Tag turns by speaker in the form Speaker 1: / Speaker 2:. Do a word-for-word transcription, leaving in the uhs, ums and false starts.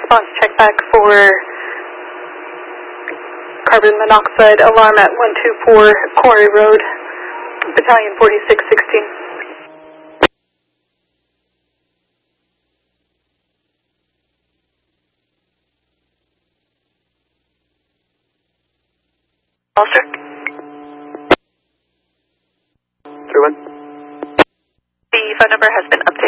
Speaker 1: response check back for carbon monoxide alarm at one two four Quarry Road, Battalion forty-six sixteen.
Speaker 2: Officer. three one. The phone number has been updated.